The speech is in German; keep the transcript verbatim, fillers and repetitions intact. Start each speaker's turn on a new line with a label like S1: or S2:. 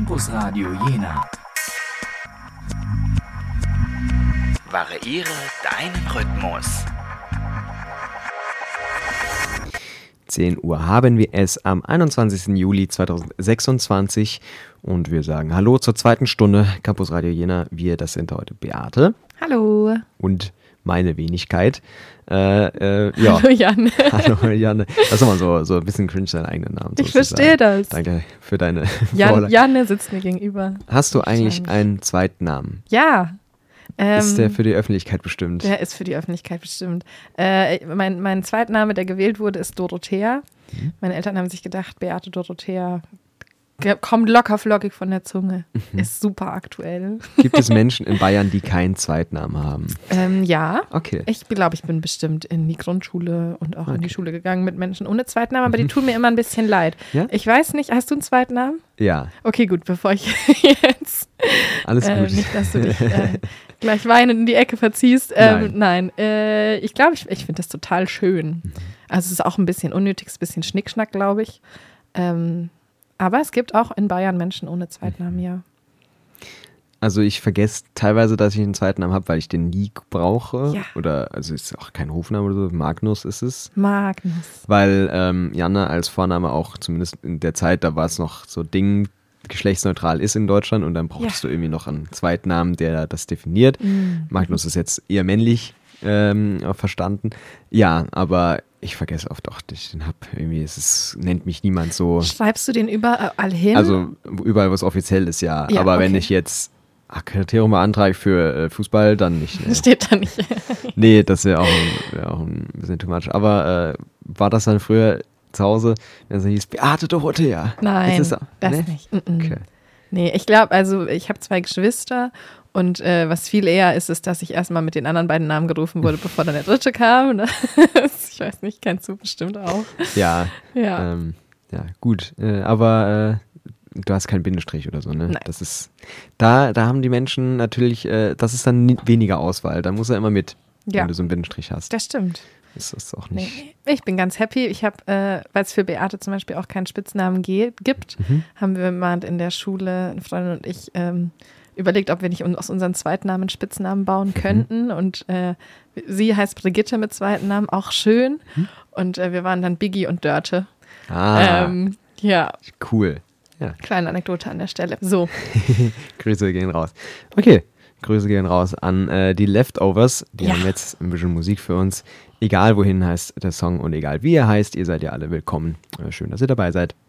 S1: Campus Radio Jena. Variiere deinen Rhythmus.
S2: zehn Uhr haben wir es am einundzwanzigsten Juli zweitausendsechsundzwanzig und wir sagen Hallo zur zweiten Stunde Campus Radio Jena. Wir, das sind heute Beate.
S3: Hallo.
S2: Und meine Wenigkeit. Äh, äh, ja.
S3: Hallo Janne.
S2: Hallo Janne. Das ist immer so, so ein bisschen cringe, deinen eigenen Namen.
S3: Ich verstehe das.
S2: Danke für deine
S3: Jan, Janne sitzt mir gegenüber.
S2: Hast du eigentlich einen zweiten Namen?
S3: Ja. Ähm,
S2: ist der für die Öffentlichkeit bestimmt?
S3: Der ist für die Öffentlichkeit bestimmt. Äh, mein, mein Zweitname, der gewählt wurde, ist Dorothea. Mhm. Meine Eltern haben sich gedacht, Beate Dorothea kommt locker flockig von der Zunge. Mhm. Ist super aktuell.
S2: Gibt es Menschen in Bayern, die keinen Zweitnamen haben?
S3: Ähm, ja.
S2: Okay.
S3: Ich glaube, ich bin bestimmt in die Grundschule und auch okay. in die Schule gegangen mit Menschen ohne Zweitnamen, aber die tun mir immer ein bisschen leid. Ja? Ich weiß nicht, hast du einen Zweitnamen?
S2: Ja.
S3: Okay, gut, bevor ich jetzt
S2: Alles gut.
S3: Äh, nicht, dass du dich äh, gleich weinend in die Ecke verziehst. Ähm, nein, nein äh, ich glaube, ich, ich finde das total schön. Mhm. Also es ist auch ein bisschen unnötig, ein bisschen Schnickschnack, glaube ich. Ähm, aber es gibt auch in Bayern Menschen ohne Zweitnamen, ja.
S2: Also ich vergesse teilweise, dass ich einen Zweitnamen habe, weil ich den nie brauche.
S3: Ja.
S2: Oder, also ist auch kein Rufname oder so, Magnus ist es.
S3: Magnus.
S2: Weil ähm, Janne als Vorname auch, zumindest in der Zeit, da war es noch so Ding, geschlechtsneutral ist in Deutschland und dann brauchtest ja. du irgendwie noch einen Zweitnamen, der das definiert. Mhm. Magnus ist jetzt eher männlich ähm, verstanden. Ja, aber ich vergesse oft auch, dass ich den habe. Irgendwie ist es, nennt mich niemand so.
S3: Schreibst du den überall hin?
S2: Also überall, was offiziell ist, ja.
S3: ja
S2: aber
S3: okay.
S2: wenn ich jetzt Akkreditierung beantrage für äh, Fußball, dann nicht. Ne.
S3: Steht da nicht.
S2: Nee, das wäre auch, wär auch ein bisschen too much. Aber äh, war das dann früher zu Hause, wenn es hieß, Beate Dorothea?
S3: Nein,
S2: das,
S3: das
S2: ne?
S3: nicht. Mm-mm.
S2: Okay.
S3: Nee, ich glaube, also ich habe zwei Geschwister und äh, was viel eher ist, ist, dass ich erstmal mit den anderen beiden Namen gerufen wurde, bevor dann der dritte kam. Ich weiß nicht, kennst du bestimmt auch.
S2: Ja,
S3: ja,
S2: ähm, ja gut. Äh, aber äh, du hast keinen Bindestrich oder so, ne?
S3: Nein.
S2: Das ist, da, da haben die Menschen natürlich, äh, das ist dann weniger Auswahl. Da muss er immer mit,
S3: ja.
S2: wenn du so einen Bindestrich hast.
S3: Das stimmt.
S2: Das ist auch nicht.
S3: Nee, ich bin ganz happy. Ich habe, äh, weil es für Beate zum Beispiel auch keinen Spitznamen ge- gibt, mhm. haben wir mal in der Schule, eine Freundin und ich, ähm, überlegt, ob wir nicht aus unseren Zweitnamen einen Spitznamen bauen könnten. Mhm. Und äh, sie heißt Brigitte mit zweiten Namen, auch schön. Mhm. Und äh, wir waren dann Biggie und Dörte.
S2: Ah,
S3: ähm, ja.
S2: Cool. Ja.
S3: Kleine Anekdote an der Stelle. So.
S2: Grüße gehen raus. Okay, Grüße gehen raus an äh, die Leftovers. Die
S3: ja.
S2: haben jetzt ein bisschen Musik für uns. Egal wohin heißt der Song und egal wie er heißt, ihr seid ja alle willkommen. Schön, dass ihr dabei seid.